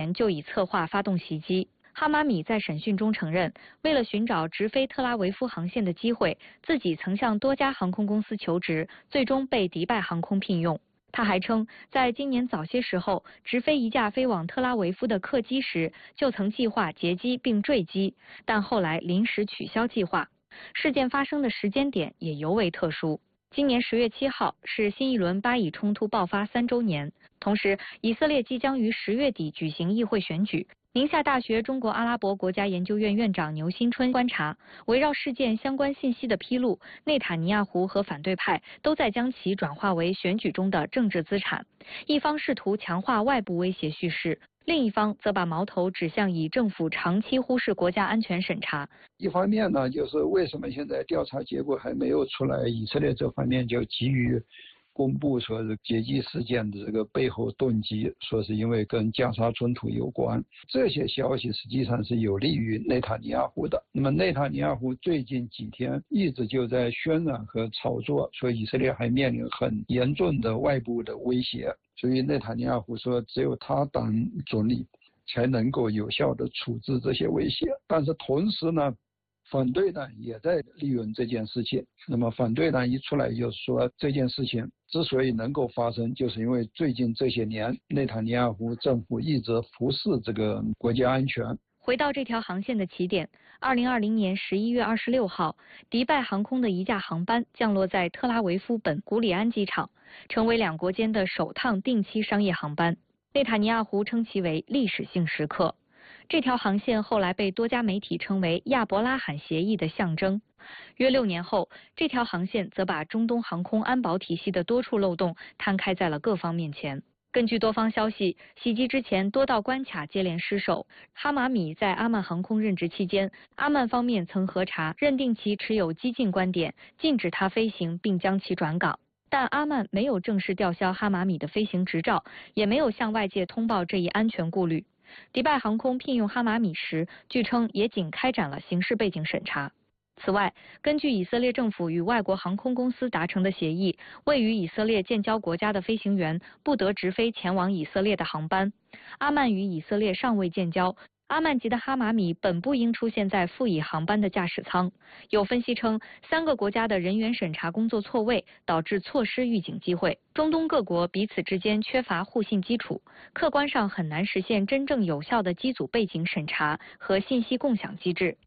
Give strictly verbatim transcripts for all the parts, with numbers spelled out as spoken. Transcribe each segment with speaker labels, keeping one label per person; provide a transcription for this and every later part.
Speaker 1: 前就已策划发动袭击。哈马米在审讯中承认，为了寻找直飞特拉维夫航线的机会，自己曾向多家航空公司求职，最终被迪拜航空聘用。他还称，在今年早些时候，直飞一架飞往特拉维夫的客机时，就曾计划劫机并坠机，但后来临时取消计划。事件发生的时间点也尤为特殊。今年十月七号是新一轮巴以冲突爆发三周年，同时以色列即将于十月底举行议会选举。宁夏大学中国阿拉伯国家研究院院长牛新春观察，围绕事件相关信息的披露，内塔尼亚胡和反对派都在将其转化为选举中的政治资产。一方试图强化外部威胁叙事，另一方则把矛头指向以政府长期忽视国家安全审查。
Speaker 2: 一方面呢，就是为什么现在调查结果还没有出来，以色列这方面就急于公布说是劫机事件的这个背后动机，说是因为跟加沙冲突有关。这些消息实际上是有利于内塔尼亚胡的。那么内塔尼亚胡最近几天一直就在渲染和炒作，说以色列还面临很严重的外部的威胁。所以内塔尼亚胡说，只有他当总理才能够有效的处置这些威胁。但是同时呢，反对党也在利用这件事情。那么反对党一出来就说，这件事情之所以能够发生，就是因为最近这些年内塔尼亚胡政府一直忽视这个国家安全。
Speaker 1: 回到这条航线的起点，二零二零年十一月二十六号，迪拜航空的一架航班降落在特拉维夫本古里安机场，成为两国间的首趟定期商业航班。内塔尼亚胡称其为历史性时刻。这条航线后来被多家媒体称为亚伯拉罕协议的象征。约六年后，这条航线则把中东航空安保体系的多处漏洞摊开在了各方面前。根据多方消息，袭击之前多道关卡接连失守。哈马米在阿曼航空任职期间，阿曼方面曾核查，认定其持有激进观点，禁止他飞行并将其转岗。但阿曼没有正式吊销哈马米的飞行执照，也没有向外界通报这一安全顾虑。迪拜航空聘用哈马米时，据称也仅开展了刑事背景审查。此外，根据以色列政府与外国航空公司达成的协议，位于以色列建交国家的飞行员不得直飞前往以色列的航班。阿曼与以色列尚未建交，阿曼籍的哈马米本不应出现在赴以航班的驾驶舱。有分析称，三个国家的人员审查工作错位，导致错失预警机会。中东各国彼此之间缺乏互信基础，客观上很难实现真正有效的机组背景审查和信息共享机制。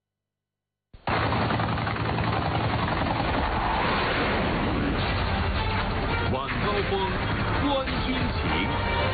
Speaker 3: 晚高峰，观军情。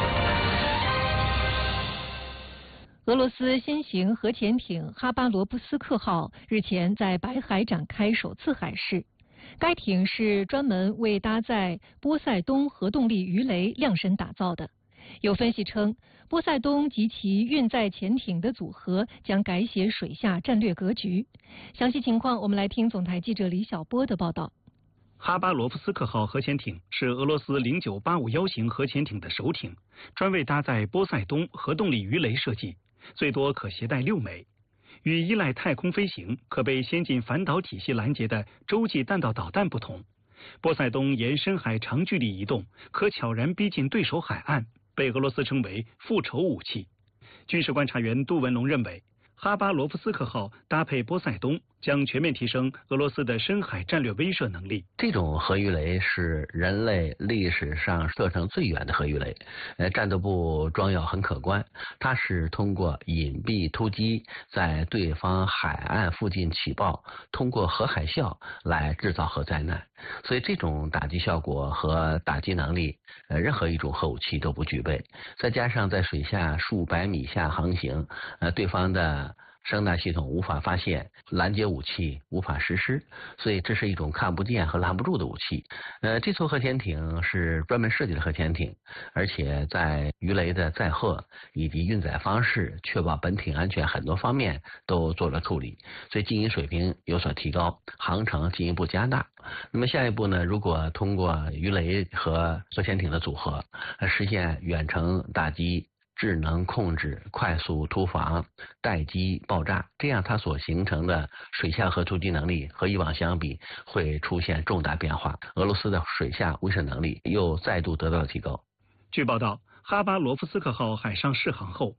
Speaker 4: 俄罗斯新型核潜艇哈巴罗夫斯克号日前在白海展开首次海试。该艇是专门为搭载波塞冬核动力鱼雷量身打造的。有分析称，波塞冬及其运载潜艇的组合将改写水下战略格局。详细情况，我们来听总台记者李晓波的报道。
Speaker 5: 哈巴罗夫斯克号核潜艇是俄罗斯零九八五幺型核潜艇的首艇，专为搭载波塞冬核动力鱼雷设计，最多可携带六枚。与依赖太空飞行、可被先进反导体系拦截的洲际弹道导弹不同，波塞冬沿深海长距离移动，可悄然逼近对手海岸，被俄罗斯称为复仇武器。军事观察员杜文龙认为，哈巴罗夫斯克号搭配波塞冬，将全面提升俄罗斯的深海战略威慑能力。
Speaker 6: 这种核鱼雷是人类历史上射程最远的核鱼雷，呃，战斗部装药很可观。它是通过隐蔽突击，在对方海岸附近起爆，通过核海啸来制造核灾难。所以这种打击效果和打击能力，呃，任何一种核武器都不具备。再加上在水下数百米下航行，呃，对方的声纳系统无法发现，拦截武器无法实施，所以这是一种看不见和拦不住的武器。呃，这艘核潜艇是专门设计的核潜艇，而且在鱼雷的载荷以及运载方式、确保本艇安全很多方面都做了处理，所以经营水平有所提高，航程进一步加大。那么下一步呢，如果通过鱼雷和核潜艇的组合，实现远程打击、智能控制、快速突防、待机爆炸，这样它所形成的水下核突击能力和以往相比会出现重大变化，俄罗斯的水下威慑能力又再度得到了提高。
Speaker 5: 据报道，哈巴罗夫斯克号海上试航后，